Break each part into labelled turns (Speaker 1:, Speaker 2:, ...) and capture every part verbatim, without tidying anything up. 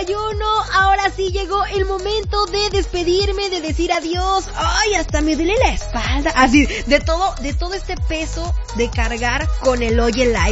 Speaker 1: y uno. Ahora sí llegó el momento de despedirme, de decir adiós. Ay, hasta me duele la espalda. Así, de todo, de todo este peso de cargar con el Oye Live.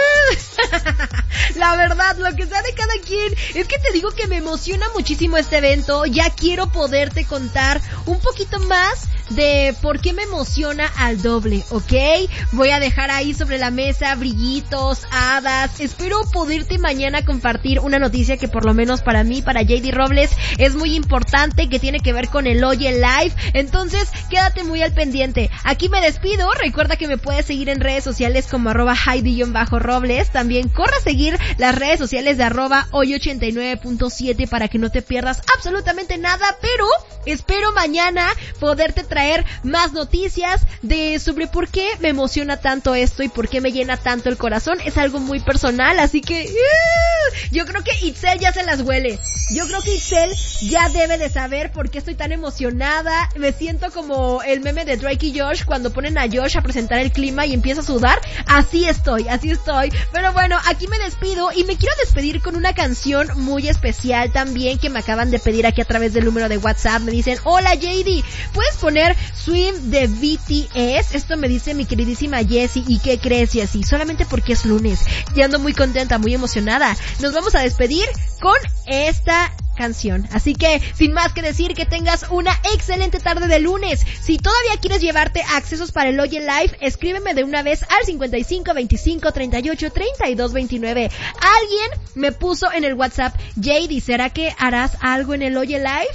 Speaker 1: La verdad, lo que sea de cada quien. Es que te digo que me emociona muchísimo este evento. Ya quiero poderte contar un poquito más de por qué me emociona al doble, ¿ok? Voy a dejar ahí sobre la mesa brillitos, hadas. Espero poderte mañana compartir una noticia que por lo menos para mí, para J D Robles, es muy importante, que tiene que ver con el Oye Live. Entonces, quédate muy al pendiente. Aquí me despido. Recuerda que me puedes seguir en redes sociales como arroba Heidi-Robles. También corre a seguir las redes sociales de arroba hoy ochenta y nueve punto siete para que no te pierdas absolutamente nada, pero espero mañana poderte traer más noticias de sobre por qué me emociona tanto esto y por qué me llena tanto el corazón. Es algo muy personal, así que uh, yo creo que Itzel ya se las huele. Yo creo que Itzel ya debe de saber por qué estoy tan emocionada. Me siento como el meme de Drake y Josh cuando ponen a Josh a presentar el clima y empieza a sudar. Así estoy, así estoy. Pero bueno, aquí me despido y me quiero despedir con una canción muy especial también que me acaban de pedir aquí a través del número de WhatsApp. Me dicen, hola J D, ¿puedes poner Swim de B T S? Esto me dice mi queridísima Jessie. ¿Y qué crees, Jessie? Solamente porque es lunes y ando muy contenta, muy emocionada. Nos vamos a despedir con esta canción. Así que, sin más que decir, que tengas una excelente tarde de lunes. Si todavía quieres llevarte accesos para el Oye Live, escríbeme de una vez al cincuenta y cinco veinticinco treinta y ocho treinta y dos veintinueve. Alguien me puso en el WhatsApp, J D, ¿será que harás algo en el Oye Live?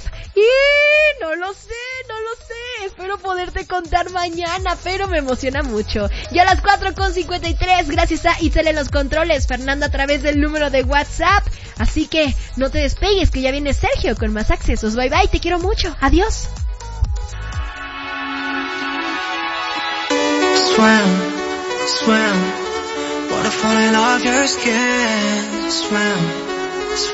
Speaker 1: Y no lo sé, no lo sé. Espero poderte contar mañana, pero me emociona mucho. Ya a las cuatro con cincuenta y tres, gracias a Itzel en los controles, Fernando a través del número de WhatsApp. Así que no te despegues, que ya viene Sergio con más accesos. Bye bye, te quiero mucho. Adiós.
Speaker 2: Swim, swim, water falling off your skin. Swim.